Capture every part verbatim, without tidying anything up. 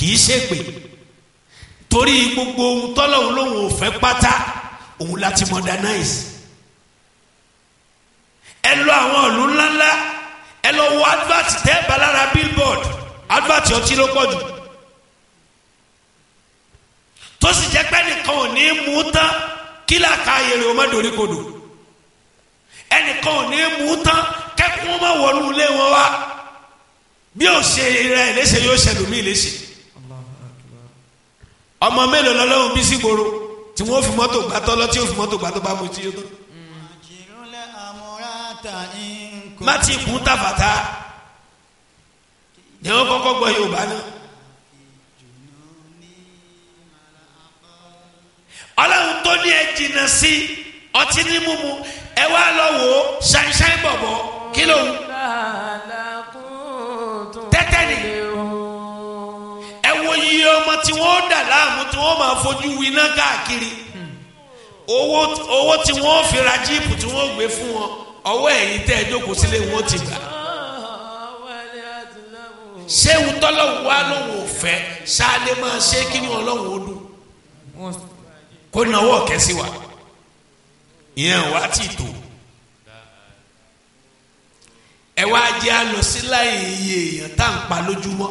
kì í ṣe pé torí gbogbo ohun tọ́lọ́hún lòun ò fẹ́ pátá òun láti modernize. ẹ lọ àwọn ìlú ńláńlá ẹ lọ wo advert tẹ́ balára billboard advert ọtí ló pọ̀ jù tó sì jẹ́ pé ẹnìkan ò ní mú tán kí làkà ayèrè o má dorí kodò ẹnìkan ò ní mú tán kẹ́kọ̀ọ́ má wọnú ilé wọn wá bí ó ṣe rẹ̀ léṣe yóò ṣẹlùmí léṣe. ọmọ mélòó lọ́lọ́run bí sí gbòòrò tí wọ́n fi mọ́tò gbà tọ́lọ́ tí ó fi mọ́tò gbà tó bá mu tí ó tó. má ti kún tàfàtà ni wọ́n kọ́kọ́ gbọ́ Yorùbá náà. ọlọ́run tó ní ẹ jìnnà sí ọtí ní mímu ẹ wá lọ wò ó ṣáínṣáín bọ̀bọ̀ kí ló ń. tẹ́tẹ́ ni ẹ wo iye ọmọ tí wọ́n dà láàmú tí wọ́n máa fojú winá káàkiri owó owó tí wọ́n fi ra jíìpù tí wọ́n gbé fún wọn ọwọ́ ẹ̀yìn tẹ́ ẹ jókòó sílé wọn ti gbà. ṣé wùtọ́lọ́wù wa lòun ò fẹ́ ṣáà lè máa ṣe kí ni ọlọ́run ó dùn kó náwó kẹsí wa ìyẹn wá ti tó ẹ wá jẹ́ àlọ́ sí láì iye èèyàn tá à ń pa lójúmọ́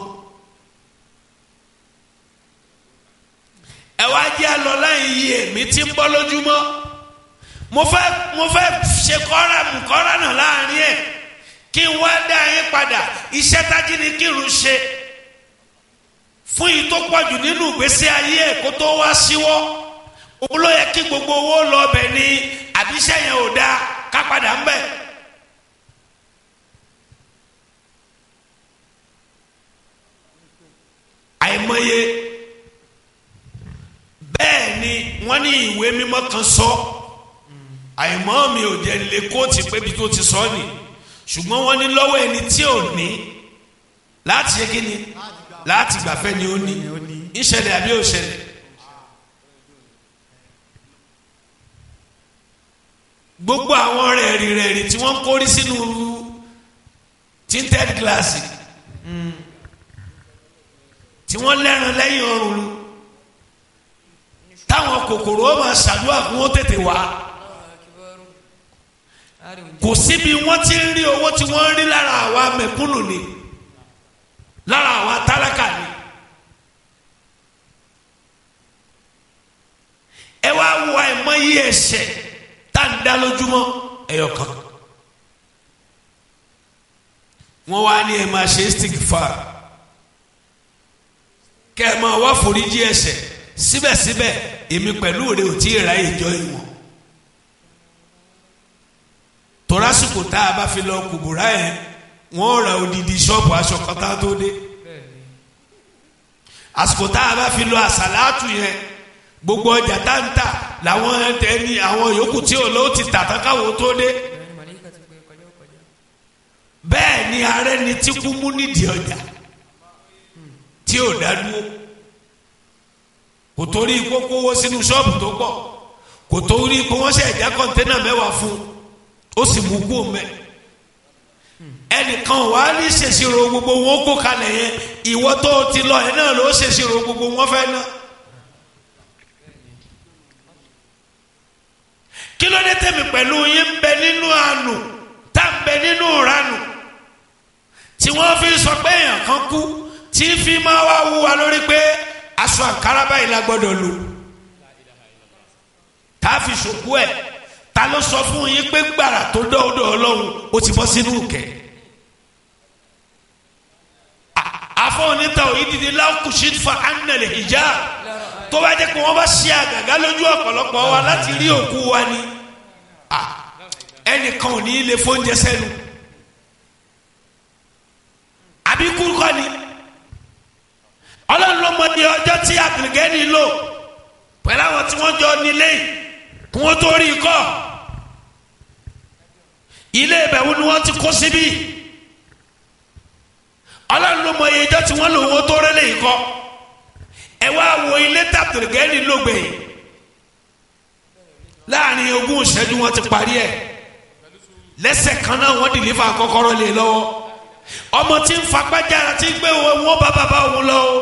ẹ wá jẹ́ àlọ́ láì iye èmi tí ń bọ́ lójúmọ́ mo fẹ́ mo fẹ́ ṣe kọ́ra mú kọ́ra náà láàrin ẹ̀ kí n wá dá yín padà iṣẹ́ tájí ni kírun ṣe fún yìí tó pọ̀jù nínú ìgbésí ayé ẹ̀ kó tó wá síwọ́ òun ló yẹ kí gbogbo owó lọ bẹ̀ ni àbíṣẹ́ yẹn ò dáa ká padà ń bẹ̀. àìmọye bẹ́ẹ̀ ni wọ́n ní ìwé mímọ́ kan sọ àìmọ́ mi ò jẹ́ lè kóòtù pébi tó ti sọ ni ṣùgbọ́n wọ́n ní lọ́wọ́ ẹni tí ò ní láti ṣe kí ni láti gbàfẹ́ ni ó ní ìṣẹ̀lẹ̀ àbí òṣẹ̀lẹ̀. gbogbo àwọn rẹ̀rì rẹ̀rì tí wọ́n ń kórí sínú tinted glass tí wọ́n lẹ́ran lẹ́yìn ọrùn táwọn kòkòrò ó máa ṣàdúrà kí wọ́n tètè wá kò síbi wọ́n ti ń rí owó tí wọ́n ń rí lára àwa mẹ̀kúnnù ni lára àwa tálákà ni. ẹ wá wo àìmọye ẹ̀ṣẹ̀ tá ń dá lójúmọ́ ẹyọ kan wọ́n wá ní ẹ máa ṣe istighfar kẹ́ ẹ máa wá foríjì ẹ̀ṣẹ̀ síbẹ̀síbẹ̀ èmi pẹ̀lú rẹ ò tí ì ra ìjọ ìwọ̀n torásìkò tá a bá fi lọ kùbùrá yẹn wọ́n ra odidi ṣọ́ọ̀bù aṣọ kan tá a tó dé àsìkò tá a bá fi lọ àsàlátù yẹn gbogbo ọjà tá ń tà làwọn ẹni àwọn yòókù tí ò lọ ti tà tán káwọn tó dé bẹ́ẹ̀ ni ààrẹ ni tí kú mú nídìí ọjà tí ò dá dúró kò torí kókó owó sínú ṣọ́ọ̀bù tó pọ̀ kò torí kó wọ́n ṣe ẹ̀já kọ́ńténà mẹ́wàá fún ó sì mú kú mẹ́ ẹnìkan wà á ní ṣèṣirò gbogbo wọn kó kalẹ̀ yẹn ìwọ tó ti lọ ẹ̀ náà ló ṣèṣirò gbogbo wọn fẹ́ náà. kí ló dé tẹ̀mí pẹ̀lú yín ń bẹ nínú àánú tá ń bẹ nínú ìranù tí wọ́n fi sọ pé èèyàn kan kú tí fi máa wá wú wa lórí pé aṣọ àǹkárá báyìí la gbọ́dọ̀ lò tá a fi ṣòkú ẹ̀ ta ló sọ fún yín pé gbàrà tó dọ́ọ̀dọ̀ ọlọ́run ó ti bọ́ sínú ìkẹ́ afọ́nìta òyìnbí lákùsí fa ánàlẹ̀ ìjà tó bá jẹ́ pé wọ́n bá ṣe àgàgà lójú ọ̀pọ̀lọpọ̀ wa láti rí òkú wa ni ẹnìkan ò ní ilé fóúnjẹ sẹ́nu àbí kúrúkọ ni ọlọ́run ló mọ ní ọjọ́ tí àgbègẹ́ni lò pẹ̀lú àwọn tí wọ́n jọ nílé kí wọ́n tó rí ikọ́ ilé ìbẹ̀wò ni wọ́n ti kó síbí ọlọ́run ló mọ iye ọjọ́ tí wọ́n lò wọ́n tó rẹ́lẹ̀ ikọ́ ẹ wá wo ilé tàbùgẹ́ni lògbè láàrin ogún ìṣẹ́jú wọ́n ti parí ẹ̀ lẹ́sẹ̀ kan náà wọ́n dìlífà kọ́kọ́rọ́ lé lọ́wọ́ ọmọ tí ń fagbájára tí ń gbé wọn bá bàbá òun lọ.